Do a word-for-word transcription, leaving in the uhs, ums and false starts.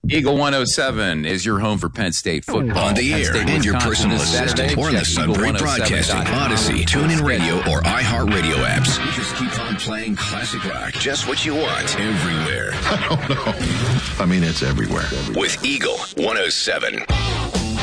Eagle one oh seven is your home for Penn State football. On the Penn air State, and your Wisconsin personal this Saturday. assistant or in the Check Sunbury eagle one oh seven Broadcasting, dot com. Odyssey, TuneIn Radio, or iHeartRadio apps. We just keep on playing classic rock. Just what you want. Everywhere. I don't know. I mean, it's everywhere. With Eagle one oh seven.